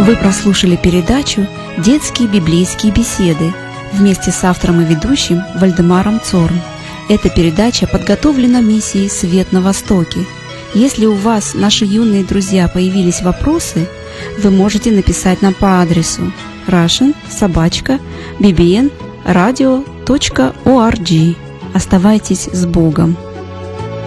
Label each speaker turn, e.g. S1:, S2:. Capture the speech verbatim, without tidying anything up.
S1: Вы прослушали передачу «Детские библейские беседы» вместе с автором и ведущим Вальдемаром Цорн. Эта передача подготовлена миссией «Свет на Востоке». Если у вас, наши юные друзья, появились вопросы, вы можете написать нам по адресу russian собака би би эн радио точка орг. Оставайтесь с Богом!